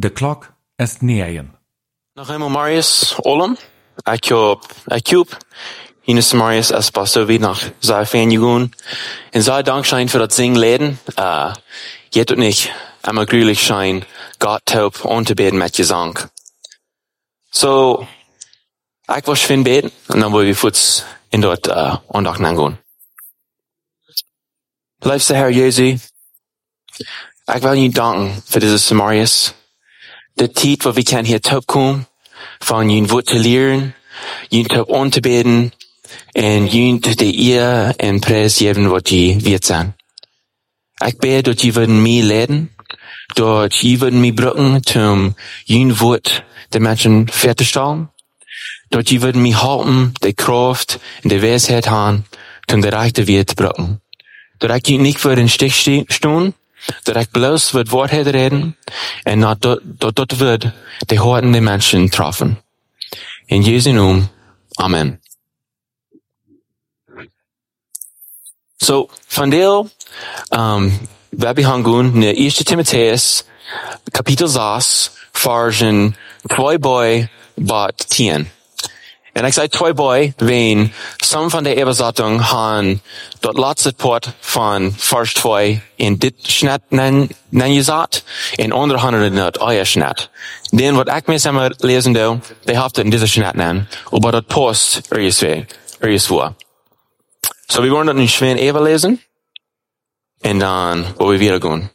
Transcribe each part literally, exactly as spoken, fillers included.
De klok is negen. Nog eenmaal Marius Olem. Ik heb, ik heb, hier is Marius als pastor weer naar zijn fan gegaan. En zij dankzij voor dat zingleden, uh, je het niet, einmal gruwelijk zijn, Gott taub om te beden met je zang. So, ik was van beden, en dan wil je voets in dat uh, aandacht gaan. Liefste Heer Jezus, ik wil je danken voor deze Samarius. De tijd waar we kan hier taub komen, van je woord te leren, je taub aan te beden, en je de eer en prijs geven wat je wilt zijn. Ik bid dat je worden mij leiden, dat je worden mij brengen om je woord de mensen ver te stellen, dat je worden mij helpen, de kracht en de wijsheid aan, om de rechte weer te brengen. Dat ik je niet voor een stich staan, dat ik bloos wat waarheid reden, en dat dat, dat wordt de harten der mensen treffen. In Jesu naam, amen. So, vandaag, um, we hebben gaan naar Eerste Timotheus, kapitel zes, versen twee bij tot tien. En ik zei twee bij, wen some van de übersetzung gaan dat laatste part van vers twee in dit schnet nen, nen gezet, en andere gaan het eier schnet. Den wat ik met samen lezen doe, die heeft het in deze schnet nen, aber dat post er is weer, er is voor. So, we wollen dat nu schwer even lezen, en dan wo we weer gaan.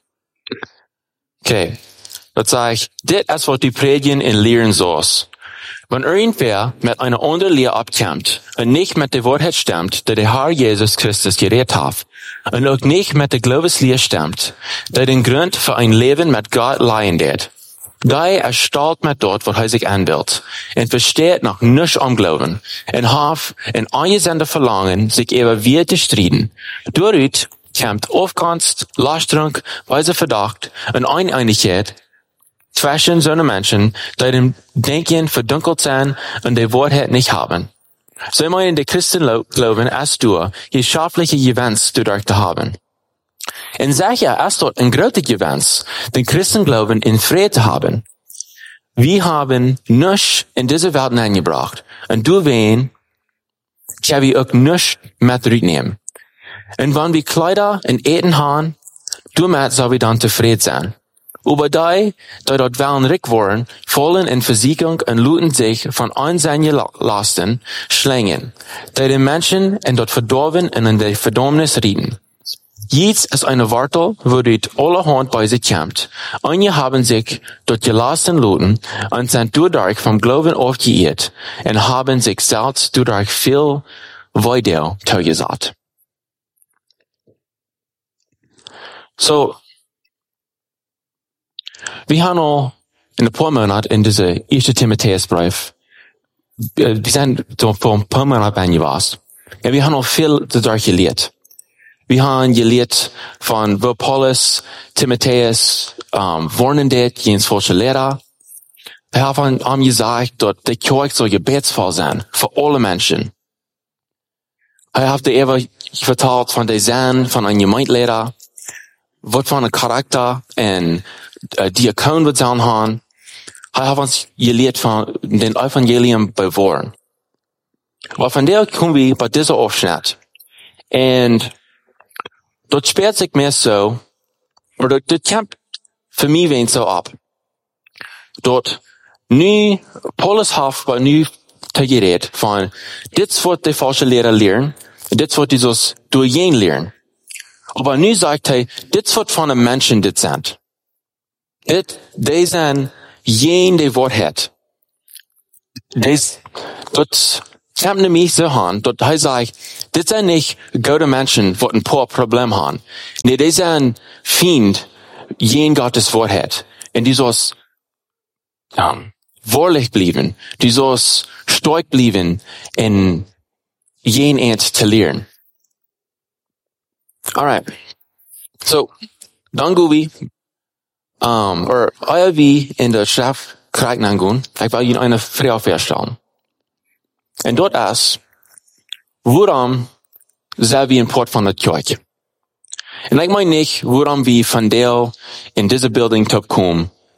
Okay. Dat zeg, dit is wat die predigen en leren zoals. Wanneer irgendwer met een andere leer opkomt en niet met de waarheid stemt, dat de Heer Jezus Christus gered heeft, en ook niet met de geloofsleer stemt, dat den grond voor een leven met God leiden deed. Die er stalt met dat wat hij zich aanbeeldt, en versteht nog niets om geloven, en heeft een aangezende verlangen, zich even weer te strijden. Daaruit komt afkomst, lastdrunk, wijze verdacht, en oneindigheid, zwischen zo'n mensen, die dem denken verdunkeld zijn en de waarheid niet hebben. Zij meinen de Christen geloven als du, geschaftliche gewens dadurch te hebben. En zeg je, als dort een grote gewens, den Christen geloven in vrede te hebben. Wir haben nichts in deze wereld aangebracht, en du wen, kann wir ook nichts met rücknehmen. En wanneer wir Kleider en eten haben, damit sollen wir dann tevreden sein. Aber die, die dort willen rik worden, vallen in Versicherung und luten sich von ein seine Lasten schlängen, die den Menschen in dort verdorben und in der Verdammnis rieten. Jetzt ist eine Wartel, wo dort allerhand bei sich kommt. Einige haben sich dort gelassen luten und sind dadurch vom Glauben aufgeirrt und haben sich selbst dadurch viel weiter zugesagt. So, wir haben al in ein paar Monaten in diese erste Timotheusbrief, wir sind so vor ein paar Monaten angewasst. Ja, wir haben al viel dadurch gelehrt. Wir haben gelehrt von wo Paulus, Timotheus, um, warnen det, jens falsche Lehrer. Wir haben ihm gesagt, dass die Kirche soll gebetsvoll sein, für alle Menschen. Er hat eben vertalt von der Sinn von einem Gemeindlehrer, wat van een karakter en uh, diakoon wat zijn gaan. Hij heeft ons geleerd van den evangelium bewahren. Maar vandaag komen we bij deze afschnitt. En dat speelt zich meer zo, maar dat, dat komt voor mij weer zo op. Dat nu, Paulus heeft bij nu tegereed van, dit is wat de falsche leraar leren, dit is wat die zoals door je leren. Aber nu sagt hij, dit soort van een mensen dit zijn. Dit, die zijn geen de waarheid. Dit, dat komt niet meer zo aan, dat hij zegt, dit zijn niet goede mensen wat een paar problemen hebben. Nee, die zijn vriend, geen Gottes waarheid. En die zoals, um, waarlijk blijven, die zoals sterk blijven en geen eind te leren. Alright. So, dan gaan we, um, or, als we in de schrift kijken naar gaan, ik wil je een vraag voorstellen. En dat is, waarom zijn we een part van de kerk? En ik meen niet, waarom we vandaag in deze building top komen,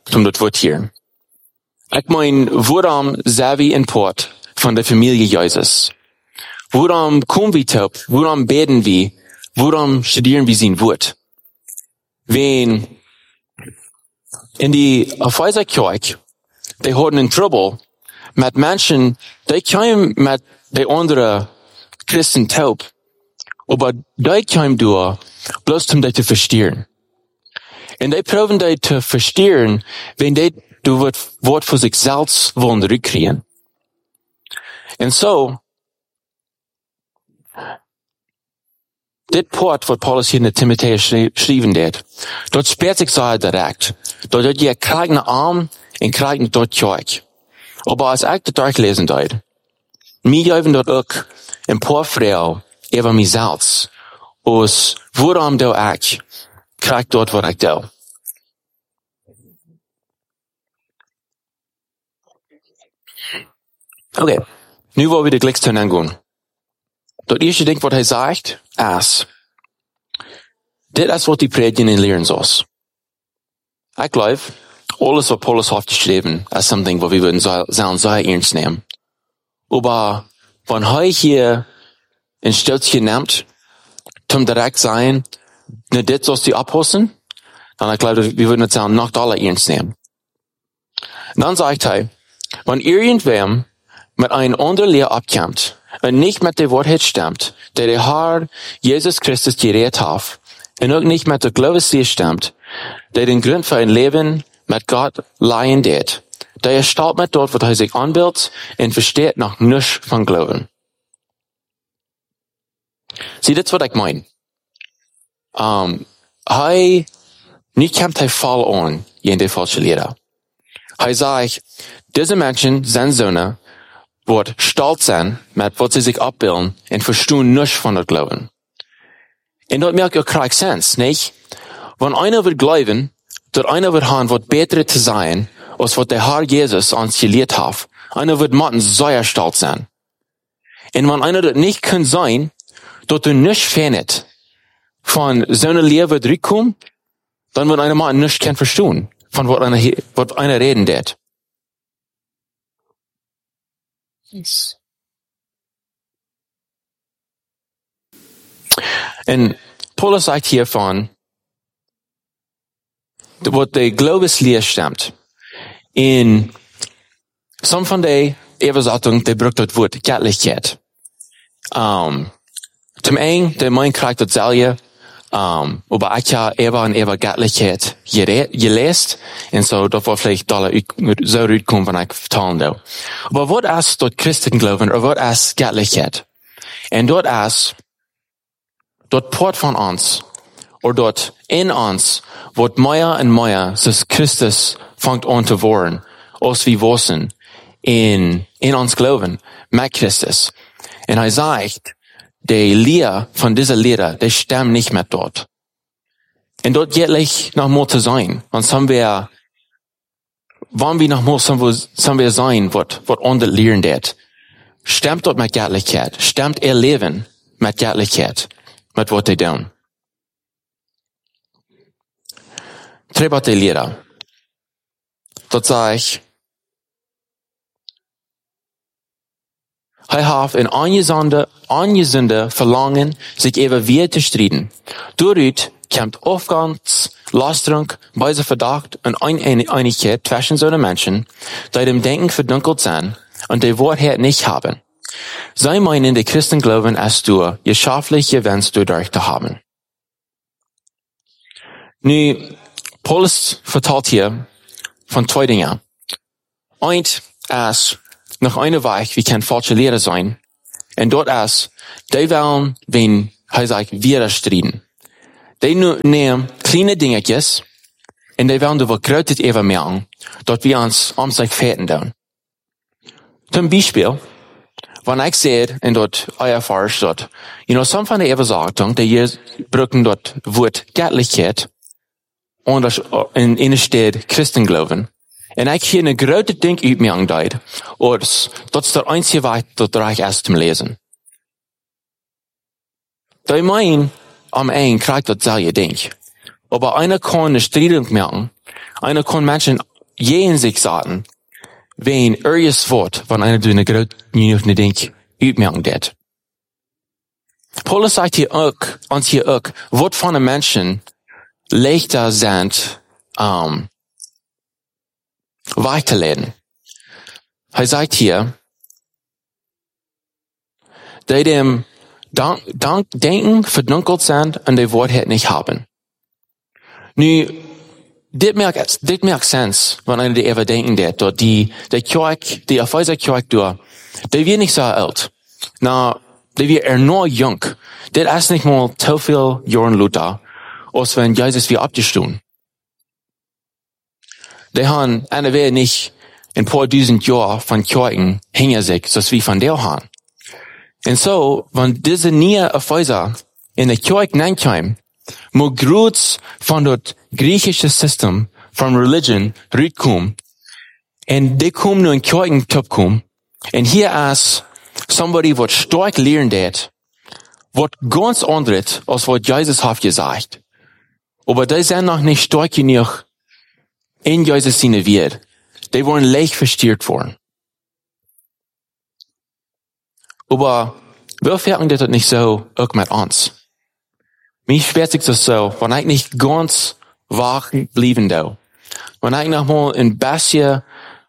zum dat woord hier. Ik mein, waarom zijn we in poort van de familie Jezus? Waarom komen we top? Waarom beten we? Waarom studieren we zijn woord? Wenn in die Epheser Kirche, die hadden een trouble met mensen, die kwamen met de andere Christen taub, aber die kwamen door, bloß um die te verstehen. En die proben die te verstehen, wenn die door het woord voor zichzelf willen terugkrijgen. En zo, dit poort wat Paulus hier in de Timotheus schrijven deed, dat speelt zich zo direct. Dat dat je krijgt een arm en krijgt een tot kerk. Aber als ik het durchlezen deed, mij geven dat ook een paar vrouwen over mijzelf. Als waarom doe ik, krijg dat wat ik doe. Oké, okay. Nu wil we de gelijkste aangaan. Dat eerste ding wat hij zegt, is, dit is wat die predigen en leren zoals. Ik geloof, alles wat Paulus heeft geschreven, is something wat we willen zijn zeer ernst nemen. Aber, wenn hij hier een stiltje neemt, om direct zijn, ne dit zoals die abhossen, dan ik geloof, we willen het zijn nog alle ernst nemen. Dan zegt hij, wenn irgendwem met een ander leer opkomt, en niet met de woordheid stemt, die de Heer Jezus Christus gereed heeft, en ook niet met de geloofsleer stemt, die den grond voor een leven met God leien deed, die er staat met dat wat hij zich aanbeeldt, en versteht nog niets van geloven. Zie, dit is wat ik meen. Um, hij, nu komt hij vol aan, in de falsche leraar. Hij zegt, deze mensen zijn zonen, wat stolz zijn met wat ze zich afbeelden en verstaan niets van het geloven. En dat merkt ook krijgt sens, niet? Wanneer einer wird geloven, dat einer wird haben, wat beter te zijn, als wat de Heer Jezus ons geleerd heeft. Einer wird moeten zeer stolz zijn. En wanneer einer dat niet kan zijn, dat er niets findet van zo'n leer wird terugkomen, dan wird einer moeten niets kan verstaan van wat einer, wat einer reden deed. Yes. En Paulus zegt hiervan, wat de geloofsleer stemt. In some van de overzettingen, die gebruikt het woord goddelijkheid. Um, Zum een, de mijn krijgt hetzelfde, um, aber ik heb ever en ever goddelijkheid gelezen, en zo, dat wordt vielleicht dollar zo uitkomen wanneer ik vertalen doe. Maar wat is dat christen geloven, of wat is goddelijkheid? En dat is, dat poort van ons, of dat in ons, wat meer en meer, zoals Christus vangt aan te worden, als we wissen, in, in ons geloven, met Christus. En hij zegt, de leer van deze leraar, die stemmen niet met dort. En dort jetlich noch mal zu sein. Und haben wir, wann wir noch mal haben wir sein, wat, wat ander leren deed. Stemmt dort met goddelijkheid. Stemmt ihr Leben met goddelijkheid. Met wat die doen. Trebat de leraar. Dat zeg ik. Hij heeft een angezonde, angezonde verlangen, zich even weer te strijden. Daaruit komt afgangs, lastering, bijze verdacht en oneenigheid tussen zo'n mensen, die dem Denken verdunkeld zijn en de waarheid niet hebben. Zij meinen, de Christen geloven als door geschaffliche wens doordacht te hebben. Nu, Paulus vertelt hier van twee dingen. Eén is, nog een weg, wie kan falsche leren zijn. En dat is, die willen, wenn hij zegt, weer strijden. Die nemen kleine dingetjes, en die willen er wat groter even merken, dat we ons om zich feiten doen. Zum Beispiel, wanneer ik zeg, en dat I F R dat, you know, some van de Übersetzungen, die hier gebruiken dat woord goddelijkheid, anders in, in de stad Christengeloven. En ik hier een grote ding uitmerken deed, als dat is de einzige weg dat er is te lezen. Die mijn, am eind krijgt dat zelfde ding. Aber einer kann eine Striedung merken, einer kann Menschen jeden sich sagen, wen eures Wort, wann einer du eine große Minute denk, uitmerken det. Paulus sagt hier auch, uns hier auch, wat von einem Menschen leichter sind, um, weiterleden. Er sagt hier, die dem Dank, Dank, Denken verdunkelt sind und die Wahrheit nicht haben. Nu, dit maakt, dit maakt sens, wanneer die even denken dat, dat die, die kerk, die auf dieser kerk door, die wir nicht so alt. Na, die wir er nur jung. Dit ist nicht mal so viel Jahren Luther, als wenn Jesus wir abgestehen. Die haben eine Wehe nicht ein paar tausend Jahre von Kirchen hängen sich, so wie von der haben. Und so, wenn diese neue Erfolge in der Kirche hineinkommen, muss groß von dort griechische System, von Religion, rüberkommen, und die kommen nur in Kirchen kommen, und hier ist somebody, was stark lernen det, was ganz anderes, als was Jesus hat gesagt. Aber die sind noch nicht stark genug in Jesus seine Welt. Die wurden leicht verstört worden. Aber wir merken das nicht so auch mit uns. Mich schwert sich das so, wenn ich nicht ganz wach blieben da. Wenn ich noch mal ein bisschen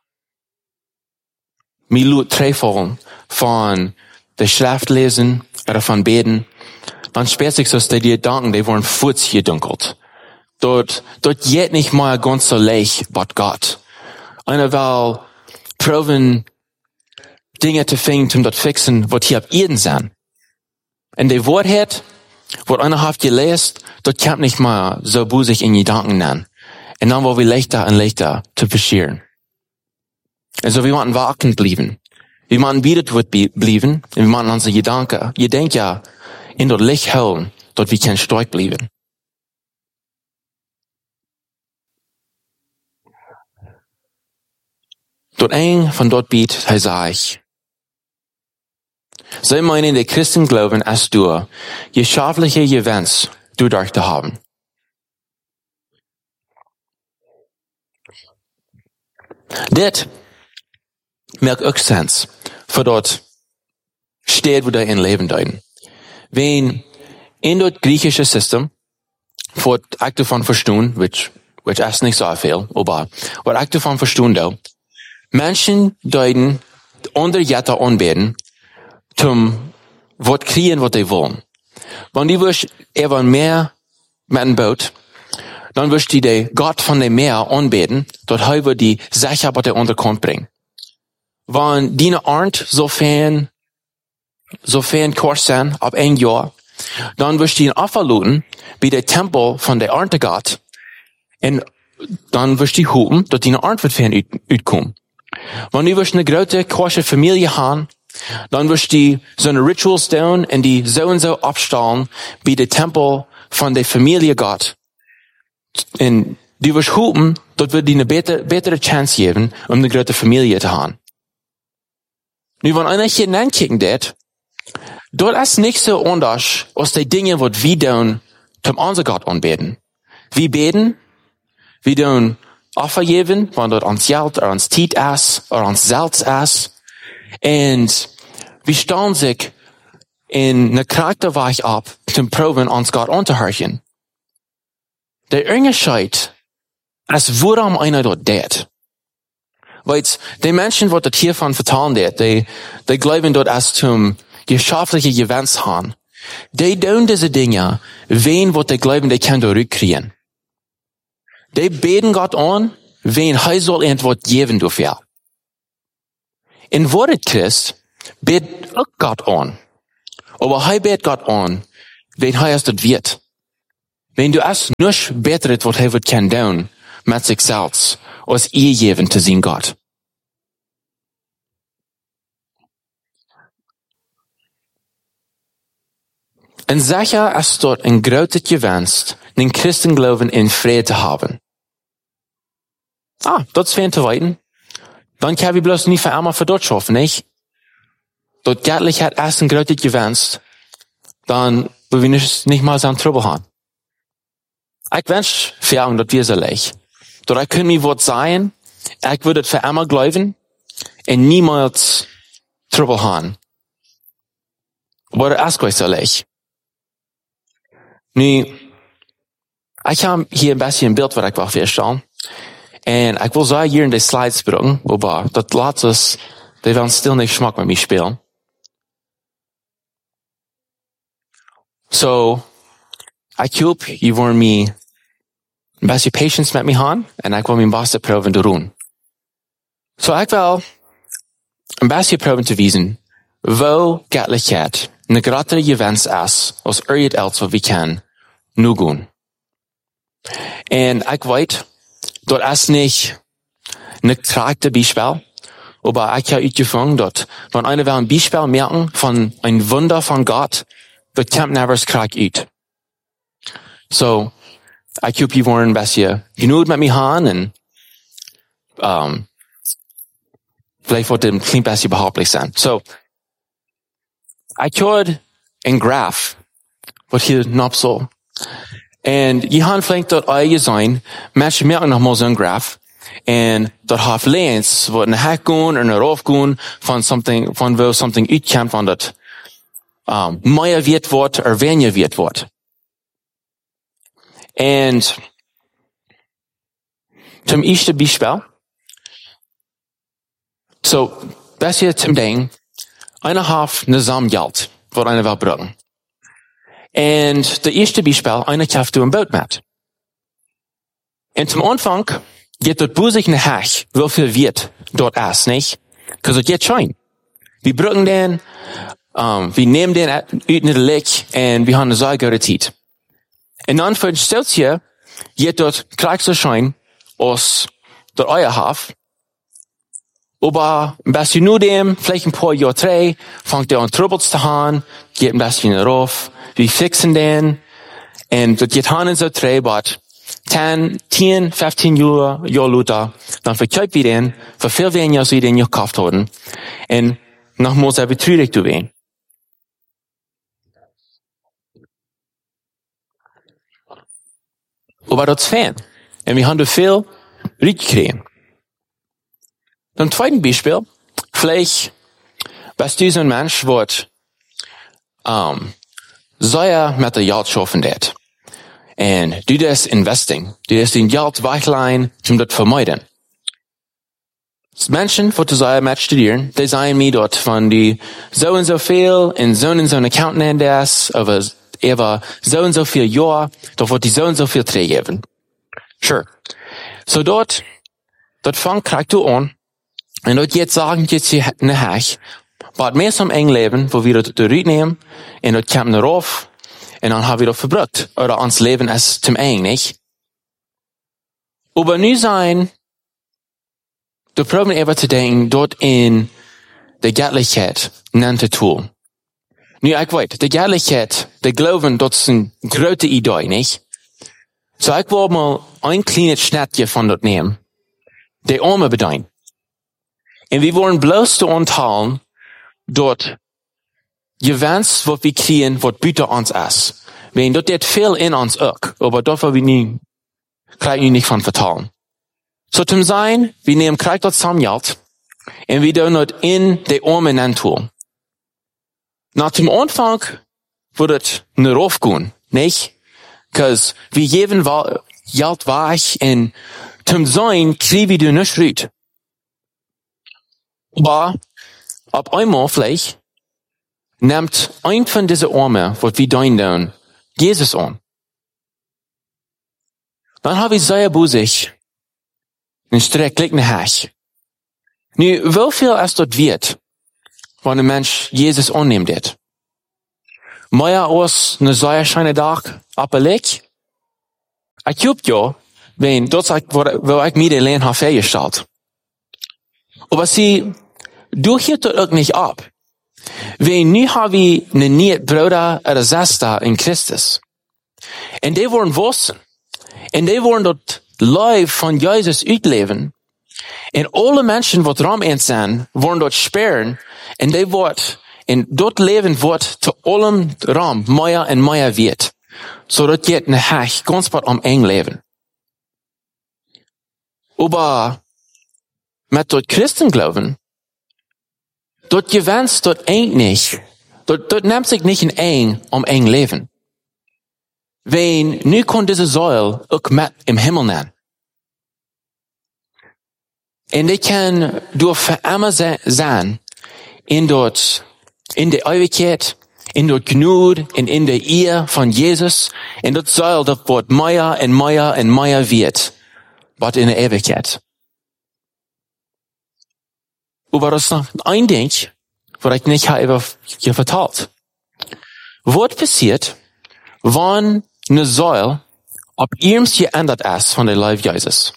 Minuten treffen von der Schrift lesen oder von beten, dann schwert sich das, die Gedanken, die wurden futz gedunkelt. Dort, dort geht nicht mal ganz so leicht, was Gott. Einer will proben, Dinge zu finden, um dort fixen, was hier auf Erden sind. Und die Wahrheit, was einer hat gelesen, dort kommt nicht mal so busig in Gedanken nennen. Und dann wollen wir leichter und leichter zu verstehen. Also wir müssen wachend bleiben. Wir müssen bietet bleiben, und wir müssen unsere Gedanken, ihr denkt ja, in dort Licht holen, dort wir können stark bleiben. Dort ein von dort biet, er sagt, sie meinen, die Christen glauben, als du geschaffliche Events durchdacht zu haben. Das macht auch Sens, für dort steht, wo der in Leben deuten. Wenn in dort griechische System, vor ich davon verstehen, which, which ist nicht so viel, aber, was ich davon verstehen da, Menschen deuten andere Jätter anbeten, zum was kriegen, was die wollen. Wenn die wirst eher mehr mit einem Boot, dann wirst die den Gott von dem Meer anbeten, dort halber die Sache, was der unterkommt bringen. Wenn die eine Arndt sofern, sofern Kurs sind, ab ein Jahr, dann wirst die ihn aufluten, bei der Tempel von der Arndt Gott, und dann wirst die hupen, dort die eine Arndt wird fern utkommen. Wenn du wirst eine große, große Familie haben, dann wirst du so eine Rituals tun und die so und so abstellen bei der Tempel von der Familie Gott. Und du wirst hupen, dort wird dir eine bessere, bessere Chance geben, um eine große Familie zu haben. Nun, wenn einer hier hineinkicken wird, dort ist nicht so anders, als die Dinge, die wir tun, zum unser Gott anbeten. Wir beten, wir tun Opfer geben, wenn dort ans Geld oder ans Tiet ist, oder ans Salz ist. Und wir stellen sich in eine Charakterweich ab, zum Proben uns Gott unterhören. Der Unterschied ist, worum einer dort tät. Weil die Menschen, die dort hiervon vertellen tät, die, die glauben dort als zum geschaffliche Events haben, die tun diese Dinge, wen, wo die glauben, die können zurückkriegen. Die beten Gott an, wen er soll Antwort geben dafür. In Wort Christ bet auch Gott an. Aber er bet Gott an, wen er es dort wird. Wenn du es nicht betret, was er wird kann tun, mit sich selbst, als ihr geben zu sein Gott. Und sicher ist dort ein großes Gewinst, den Christenglauben in Frieden zu haben. Ah, das ist fein zu weiten. Dann kann wir bloß nicht für einmal für dort schaffen, nicht? Dort Göttlichkeit ist ein großes Gewinst. Dann, wo wir nicht, nicht mal so einen Trouble haben. Ich wünsche für uns, dass wir so leicht. Dort können wir was sein, ich würde für immer glauben und niemals Trouble haben. Aber das ist so leicht. Nu, ich habe hier ein bisschen ein Bild, was ich will feststellen. Und ich will so hier in die Slides bringen, aber das laat es, die werden still nicht Geschmack mit mir spielen. So, ich hoffe, ihr wollt mir ein bisschen Patience mit mir haben, und ich will mein Bestes proben zu tun. So, ich will ein bisschen proben zu wissen, wo Göttlichkeit eine größere Events ist, als irgendetwas, was wir können, nur gehen. Und ich weiß, das ist nicht eine krankte Beispiel, aber ich habe uitgevonden, dass wenn einer will ein Beispiel merken von ein Wunder von Gott, das kommt never krank uit. So, ich hoffe, ihr wollt ein bisschen genug mit mir haben und um, vielleicht wird ein klein bisschen behaglich sein. So, ich habe ein Graph, was hier noch so. Und je haben vielleicht dort euer sein, Menschen merken noch mal so ein Graph, und dort hat Lens, wo eine Hack gehen oder eine Rauf gehen, von something, von wo something uitkommt, von dort, um, mehr wird wird, oder weniger wird wird. Und, zum ersten Beispiel, so, das hier zum Ding, einer hat eine Samengeld, was einer will brauchen. Und der erste Beispiel, einer kauft du ein Boot mit. Und zum Anfang geht dort busig eine Hack, wie viel wird dort ist, nicht? Because es geht schon. Wir brauchen den, um, wir nehmen den uit in de Lek und wir haben eine sehr gute Zeit. Und dann für ein Stelzje geht dort gleich so schön, als der euer Haft. Aber ein bisschen nur dem, vielleicht ein paar Jahre drei, fängt er an Troubles zu haben, geht ein bisschen rauf, wir fixen den, und das geht han in so drei, aber zehn, fünfzehn Jahre, Jahre later, dann verkauft wir den, für viel weniger, als wir den gekauft haben, und noch muss er betrüglich zu werden. Aber das ist fein. Und wir haben da viel gekriegt. Dann zweiten Beispiel, vielleicht bist du so ein Mensch, der um, sehr Material schaffen wird. Und du das investing, du das den Geld wegleihen, um das zu vermeiden. Menschen, die sehr mit studieren, die sagen mir dort, von die so und so viel in so und so ein Account nennen das, aber über so und so viel Jahr, da wird die so und so viel geben. Sure. So dort, dort fängt kriegst du an, und dort jetzt sagen, jetzt hier eine Hack, aber mehr zum engen Leben, wo wir dort nehmen, und dort kommt eine rauf, und dann haben wir das verbrückt. Oder ans Leben ist zum eng, nicht? Aber nu sein, du probieren einfach zu denken, dort in der Göttlichkeit nannte Tool. Nu, ich weiß, die Göttlichkeit, die Glauben, das ist eine große Idee, nicht? So, ich will mal ein kleines Schnittchen von dort nehmen, die Arme bedeuten. Und wir wollen bloß zu unteilen, dort, Gewinns, was wir kriegen, was bitte uns ist. Wenn dort hat viel in uns auch, aber dort, wo wir nie, kriegen wir nicht von vertalen. So, zum Sein, wir nehmen kriegt dort zusammen Geld, und wir tun dort in die Arme nennen. Na, zum Anfang wird es nicht raufgehen, nicht? Cause wir geben Geld weg, und zum Sein kriegen wir nicht raus. Aber, ab einmal vielleicht, nimmt ein von diesen Armen, was wir tun, Jesus an. Dann habe ich sehr busig, ein Streck, eine Hasch. Nu, wie viel es dort wird, wenn ein Mensch Jesus annimmt? Mehr als eine sehr schöne Tag, abgelegt? Ich glaube ja, wenn das, wo ich mir den Lehn habe festgestellt. Aber sie, du hielt das auch nicht ab. Wenn nu haben wir einen neuen Bruder oder Schwester in Christus. Und die wollen wissen. Und die wollen dort live von Jesus uitleben. Und alle Menschen, die dran sind, wollen dort sperren. Und die wird, und dort leben wird zu allem Raum mehr und mehr wird. So dort geht eine Hack ganz bald am eng leben. Aber mit dort Christen glauben, dort gewinnst dort eng nicht, dort, dort nimmt sich nicht in eng um eng leben. Wenn, nu kon diese Säule auch mit im Himmel nehmen. Und die kann durch für immer sein, in dort, in der Ewigkeit, in dort Gnade, und in der Ehe von Jesus, in dort Säule, dort wird mehr und mehr und mehr wird, was in der Ewigkeit. Aber das ist noch ein Ding, was ich nicht habe hier vertalt. Was passiert, wenn eine Säule ab ihrem geändert ist von der Leib Jesus?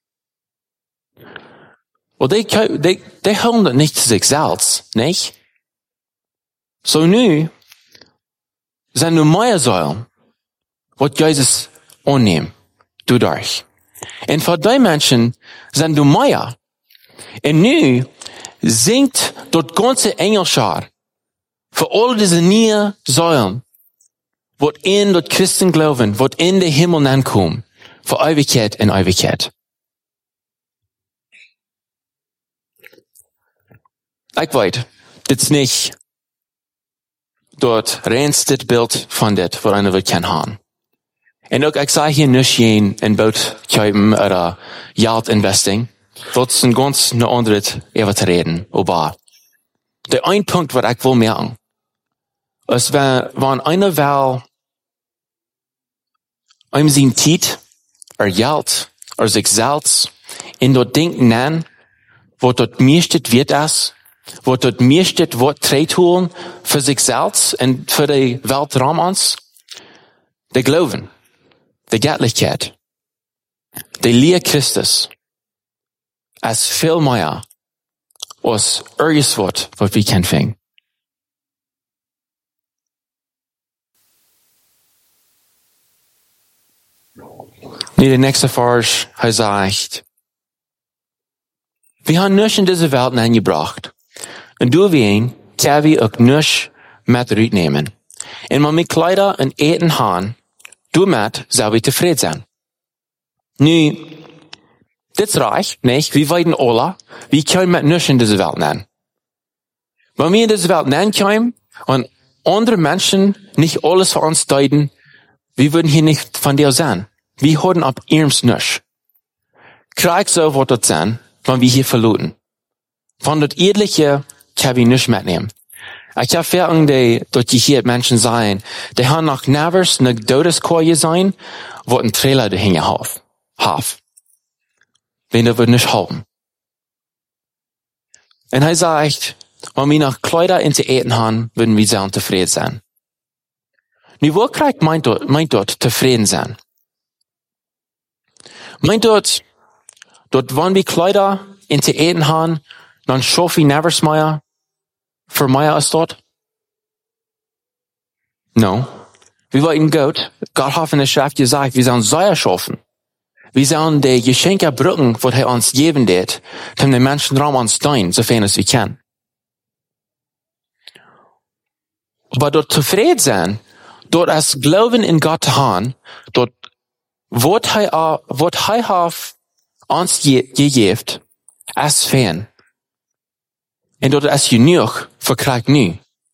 Und die, die, die hören das nicht zu sich selbst, nicht? So nu, sind nur mehr Säulen, was Jesus annehmen, dadurch. Und für die Menschen sind nur mehr. Und nu, singt dort ganze Engelschar für all diese neue Säulen, wat in dort Christen glauben, wat in den Himmel ankommen, für Ewigkeit und Ewigkeit. Ich weiß, das ist nicht dort reinste Bild von das, was einer will kennen haben. Und auch, ich sage hier nicht gehen in Boot kaufen oder Geld investing. Das ist ein ganz eine andere Art zu reden, aber der ein Punkt, was ich will merken, ist, wenn, wenn einer will, einem sein Zeit, er Geld, er sich selbst, in dort denken an, wo dort mirstet wird es, wo dort mirstet wird treitholen für sich selbst und für die Weltraum uns, der Glauben, der Göttlichkeit, der Liebe Christus, als viel mehr als irgendwas, was wir kennen. Nee, der nächste Vers, er sagt, wir haben nichts in diese Welt eingebracht. Und du wen, kann wir auch nichts mit reinnehmen. Und wenn wir Kleider und Eten haben, du mit, soll wir zufrieden sein. Nu, das reicht nicht, wir weiden alle, wir können mit nichts in diese Welt nehmen. Wenn wir in diese Welt nehmen können und andere Menschen nicht alles für uns deuten, wir würden hier nicht von dir sein. Wir hören ab ihrens nichts. Krieg so wird das sein, wenn wir hier verloren. Von dort Ehrliche kann wir nicht mitnehmen. Ich habe Erfahrungen, die dort hier Menschen sein, die haben nach Nevers, nach Todeskoje sein, wo ein Trailer dahinter haf. Haf. Wenn der wird nicht halten. Und er sagt, wenn wir nach Kleider in zu eten haben, würden wir sehr zufrieden sein. Nu, wo kriegt meint dort, meint dort zufrieden sein? Meint dort, dort, wenn wir Kleider in zu eten haben, dann schaffen wir nevers mehr, für mehr als dort? No. Wir wollten Gott, Gott hat in der Schrift gesagt, wir sollen Säuer schaffen. Wir sollen die Geschenke brücken, was er uns geben wird, um den Menschen Raum uns dienen, sofern es wir können. Aber dort zufrieden sein, dort als Glauben in Gott haben, dort, was er, was er hat uns gegeben, als Fan. Und dort als genug, verkriegt nie.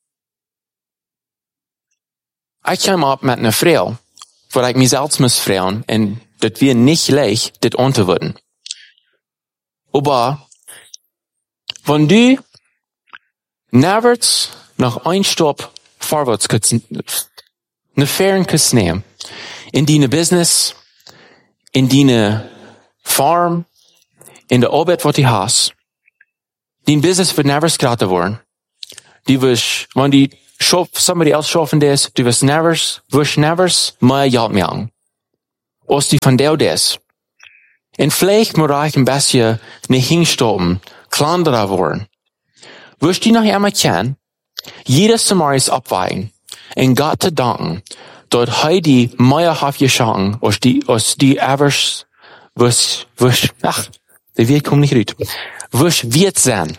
Ich kam ab mit einer Frau, wo ich mich selbst muss fragen, und das wir nicht leicht, das antworten. Aber, wenn du nirgends nach ein Stopp vorwärts eine Fähren kannst nehmen, in deine Business, in deine Farm, in der Arbeit, was du hast, dein Business wird nirgends gratis worden. Du wirst, wenn die somebody else schaffen das, du wirst nirgends, wirst nirgends mehr Geld machen. Als die von dir das. Und vielleicht muss ich ein bisschen nicht hinstoppen, kleinerer worden. Wirst du noch einmal kennen, jedes Mal ist abweichen, und Gott zu danken, dort heu die mehr hat geschaffen, als die, als die evers, was, was, ach, der wird kommt nicht rüt. Was wird sein?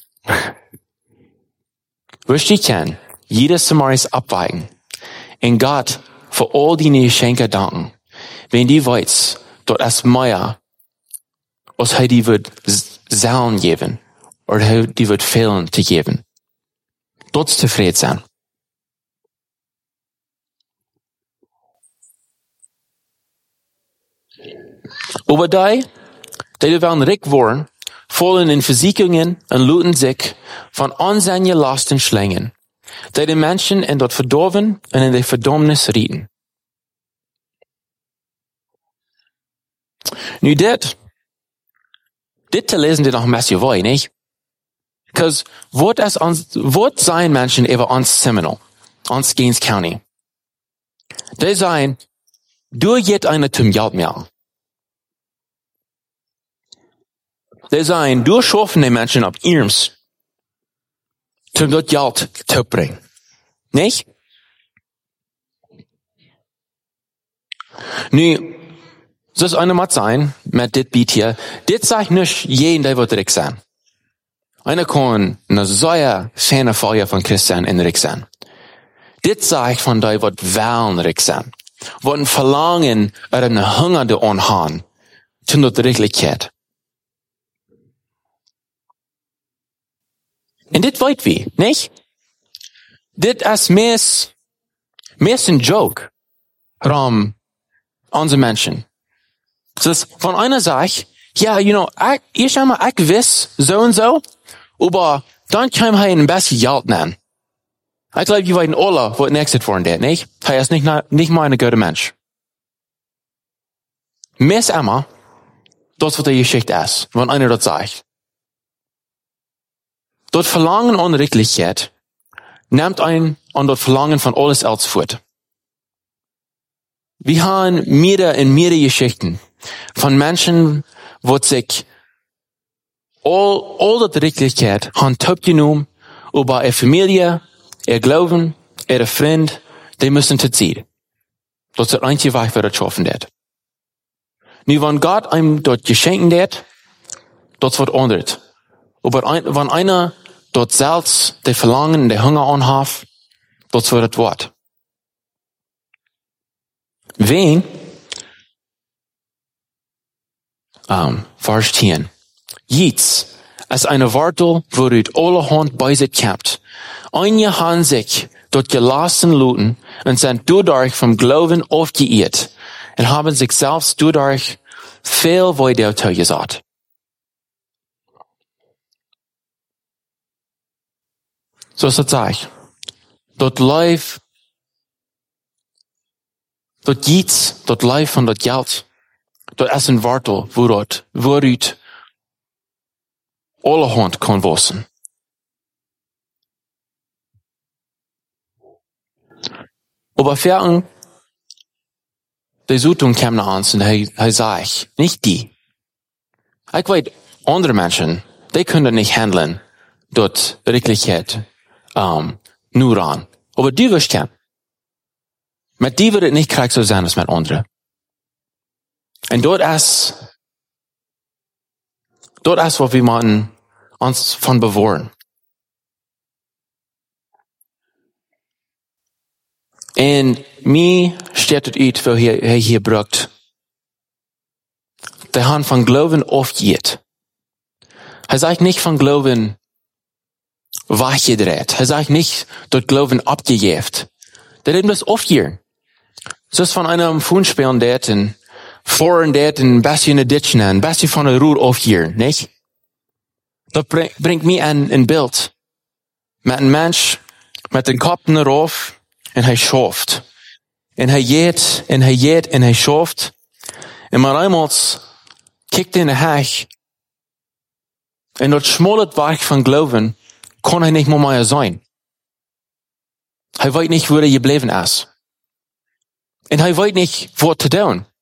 Wirst du kennen, jedes Mal ist abweichen, und Gott für all deine Geschenke danken. Wenn die weiß, dort als mehr, als er die wird zullen geven, oder die wird fehlen te geven. Tot tevreden zijn. Aber die, die werden rik worden, vallen in verziekingen en looten zich van onzijnje lasten slingen, die de mensen in dat verdorven en in de verdomnis rieten. Nu dit, dit te lezen dit nog een beetje waar, niet? Because wat is ons, wat zijn mensen over ons Seminole, ons Gaines County? Die zijn, du jet eine zum Geld mehr. Die zijn, du schaffen die Menschen op Irms, zum dat Geld te brengen. Nicht? Nu, zoals eine moet zijn, met dit bied hier, dit zegt niet jeden die wat rik zijn. Einer kan een zeer fijne feier van Christen in rik zijn. Dit zegt van die wat wel rik zijn. Wat een verlangen er een hunger de onhaan, toen dat redelijkheid. En dit weet wie, niet? Dit is meest, meest een joke van onze mensen. Dus van einer zegt, ja, you know, ik, eerst einmal, ik wist zo en zo, aber dan kwam hij een beetje geld nemen. Ik geloof, je weet alle wat niks het voor dit, niet? Hij is niet, niet maar een goede mens. Meest einmal, dat is wat de geschichte is, wat einer dat zegt. Dat verlangen aan redelijkheid neemt een aan dat verlangen van alles else voort. We hebben meerdere en meerdere geschichten van mensen wat zich al, al dat redelijkheid hebben opgenomen over een familie, een geloven, een vriend, die müssen het zien. Dat is het enige weg waar het schaffen deed. Nu, wanneer God hem dat geschenken deed, dat is wat anders. Aber wanneer einer dort zelfs de verlangen, de hunger aanhaf, dat is wat het wordt. Wen? Um, vers tien. Iets als eine Wortel, woruit alle Hand bij zich hebt. Einige han zich dort gelassen looten en zijn doordat vom Glauben aufgeirrt en haben zich zelfs doordat veel weiter toegesagt. Zoals het zegt, dat lijf, dat iets, dat lijf van dat geld, dat is een wortel, waaruit, waaruit alle hand kan wassen. Aber verden, de zoetung kwam naar ons en hij, hij zei, niet die. Ik weet, andere mensen, die kunnen niet handelen, dat redelijkheid um, nu aan. Aber die wirst kennen. Met die wird het niet gelijk zo zijn als met anderen. En dat is, dat is wat we moeten ons van bewahren. En mij steht het uit, wat hij, hij hier brukt. De hand van geloven aufgeht. Hij zegt niet van geloven weggedreht. Hij zegt niet dat geloven abgegeven. Dat heeft dus aufgeht. Zoals van einem Fußspielen deed en voor en deed en een beetje in de ditch en een beetje van de roer aufgeht, niet? Dat brengt mij aan een beeld. Met een mens, met een kop naar hoofd, en hij schaft. En hij jeet, en hij jeet, en hij schaft. En maar eenmaal kijkt in de heg. En dat smalle werk van geloven kon hij niet meer zijn. Hij weet niet waar hij gebleven is. En hij weet niet wat te doen.